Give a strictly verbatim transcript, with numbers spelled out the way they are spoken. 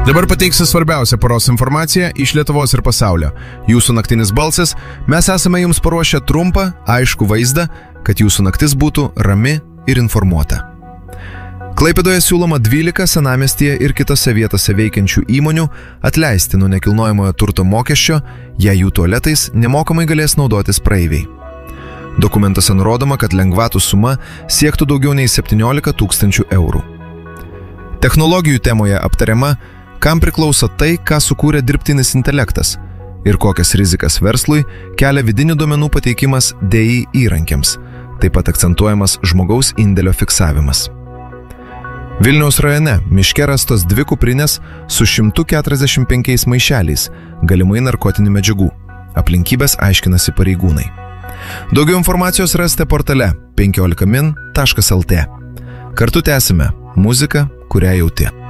Dabar pateiksiu svarbiausią paros informaciją iš Lietuvos ir pasaulio. Jūsų naktinis balsas, mes esame jums paruošę trumpą, aiškų vaizdą, kad jūsų naktis būtų rami ir informuota. Klaipėdoje siūloma dvylika senamiestyje ir kitose vietose veikiančių įmonių atleisti nuo nekilnojamojo turto mokesčio, jei jų tualetais nemokamai galės naudotis praeiviai. Dokumentuose nurodoma, kad lengvatų suma siektų daugiau nei septyniolika tūkstančių eurų. Technologijų temoje aptariama, kam priklauso tai, ką sukūrė dirbtinis intelektas ir kokias rizikas verslui kelia vidinių duomenų pateikimas D I įrankiams, taip pat akcentuojamas žmogaus indėlio fiksavimas. Vilniaus rajone miške rastos dvi kuprinės su šimtu keturiasdešimt penkiais maišeliais galimai narkotinių medžiagų. Aplinkybės aiškinasi pareigūnai. Daugiau informacijos rasite portale penkiolika min taškas el tė. Kartu tęsime muziką, kurią jauti.